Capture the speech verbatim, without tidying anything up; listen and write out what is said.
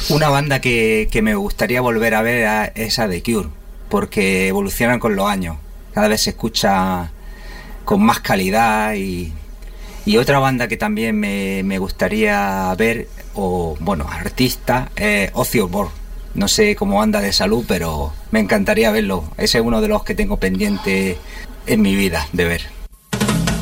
Una banda que, que me gustaría volver a ver a- es a The Cure, porque evolucionan con los años. Cada vez se escucha con más calidad y, y otra banda que también me, me gustaría ver, o bueno, artista, es Ozzy Osbourne. No sé cómo anda de salud, pero me encantaría verlo. Ese es uno de los que tengo pendiente en mi vida de ver.